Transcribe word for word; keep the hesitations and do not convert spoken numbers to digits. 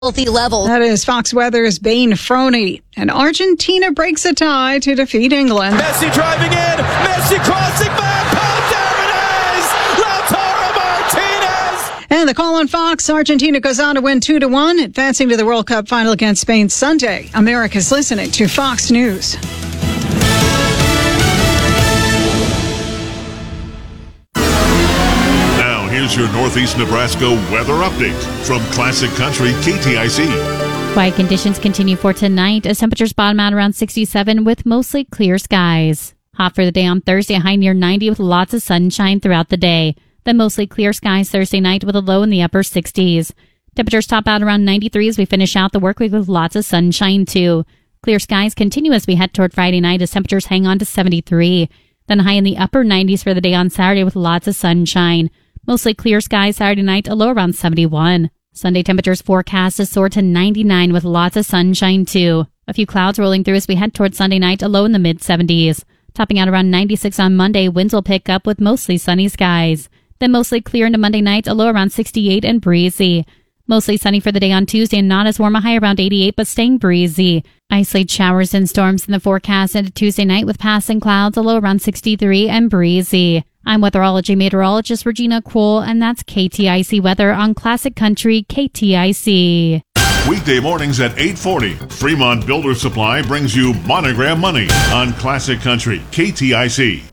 healthy level. That is Fox Weather's Bane Froney. And Argentina breaks a tie to defeat England. Messi driving in. Messi crossing back. Post. There it is. Lautaro Martinez. And the call on Fox, Argentina goes on to win two to one, advancing to the World Cup final against Spain Sunday. America's listening to Fox News. Here's your Northeast Nebraska weather update from Classic Country K T I C. Quiet conditions continue for tonight as temperatures bottom out around sixty-seven with mostly clear skies. Hot for the day on Thursday, a high near ninety with lots of sunshine throughout the day. Then mostly clear skies Thursday night with a low in the upper sixties. Temperatures top out around ninety-three as we finish out the work week with lots of sunshine too. Clear skies continue as we head toward Friday night as temperatures hang on to seventy-three. Then high in the upper nineties for the day on Saturday with lots of sunshine. Mostly clear skies Saturday night, a low around seventy-one. Sunday temperatures forecast to soar to ninety-nine with lots of sunshine too. A few clouds rolling through as we head towards Sunday night, a low in the mid-seventies. Topping out around ninety-six on Monday, winds will pick up with mostly sunny skies. Then mostly clear into Monday night, a low around sixty-eight and breezy. Mostly sunny for the day on Tuesday and not as warm, a high around eighty-eight but staying breezy. Isolated showers and storms in the forecast into Tuesday night with passing clouds, a low around sixty-three and breezy. I'm weatherology meteorologist Regina Kroll, and that's K T I C weather on Classic Country K T I C. Weekday mornings at eight forty, Fremont Builder Supply brings you Monogram Money on Classic Country K T I C.